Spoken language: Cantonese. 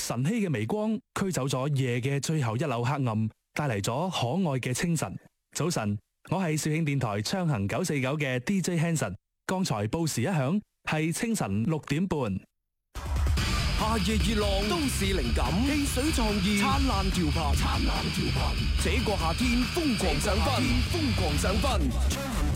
晨曦嘅微光驅走咗夜嘅最後一縷黑暗，帶嚟咗可愛嘅清晨。早晨，我係肇慶電台昌行949嘅 DJ Hanson。剛才報時一響，係清晨6點半。 夏夜熱浪，都市靈感，汽水創意，燦爛調頻，燦爛調頻。這個夏天瘋狂上分，瘋狂上分。